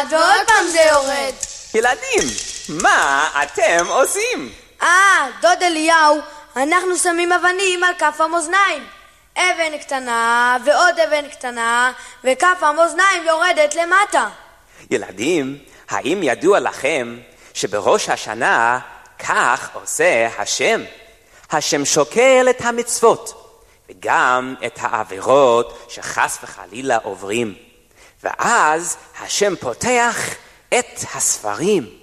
ועוד פעם זה יורד. ילדים, מה אתם עושים? דוד אליהו, אנחנו שמים אבנים על כף המאזניים. אבן קטנה ועוד אבן קטנה, וכף המאזניים יורדת למטה. ילדים, האם ידוע לכם שבראש השנה כך עושה השם? השם שוקל את המצוות וגם את העבירות שחס וחלילה עוברים, ואז השם פותח את הספרים